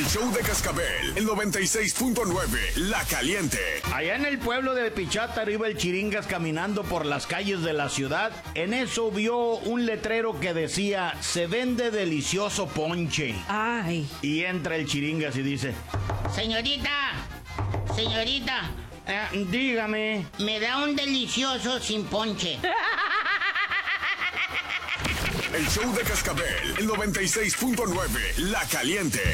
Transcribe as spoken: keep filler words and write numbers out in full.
show de Cascabel, el noventa y seis punto nueve, La Caliente. Allá en el pueblo de Pichátaro iba el Chiringas caminando por las calles de la ciudad. En eso vio un letrero que decía, se vende delicioso ponche. Ay. Y entra el Chiringas y dice, Señorita, señorita, eh, dígame. me da un delicioso sin ponche. El show de Cascabel, el noventa y seis punto nueve, La Caliente.